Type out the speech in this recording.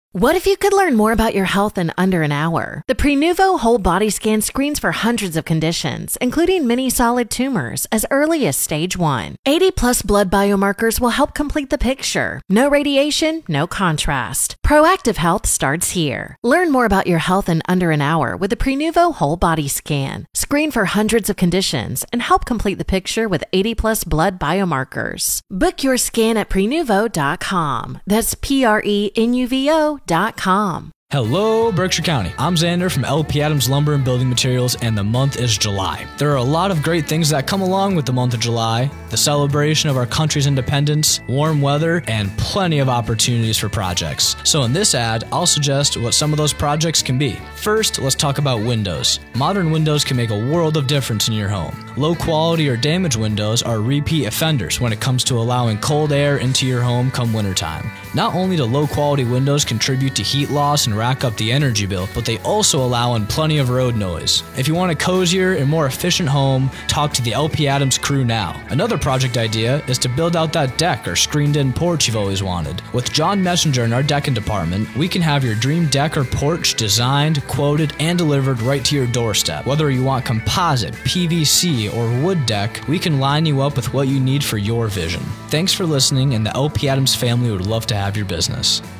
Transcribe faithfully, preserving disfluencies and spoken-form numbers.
What if you could learn more about your health in under an hour? The Prenuvo Whole Body Scan screens for hundreds of conditions, including many solid tumors, as early as stage one. eighty plus blood biomarkers will help complete the picture. No radiation, no contrast. Proactive health starts here. Learn more about your health in under an hour with the Prenuvo Whole Body Scan. Screen for hundreds of conditions and help complete the picture with eighty plus blood biomarkers. Book your scan at prenuvo dot com. That's P R E N U V O dot com. Hello, Berkshire County. I'm Xander from L P Adams Lumber and Building Materials, and the month is July. There are a lot of great things that come along with the month of July: the celebration of our country's independence, warm weather, and plenty of opportunities for projects. So in this ad, I'll suggest what some of those projects can be. First, let's talk about windows. Modern windows can make a world of difference in your home. Low quality or damaged windows are repeat offenders when it comes to allowing cold air into your home come wintertime. Not only do low quality windows contribute to heat loss and rack up the energy bill, but they also allow in plenty of road noise. If you want a cozier and more efficient home, talk to the L P Adams crew now. Another project idea is to build out that deck or screened-in porch you've always wanted. With John Messenger in our decking department, we can have your dream deck or porch designed, quoted, and delivered right to your doorstep. Whether you want composite, P V C, or wood deck, we can line you up with what you need for your vision. Thanks for listening, and the L P Adams family would love to have your business.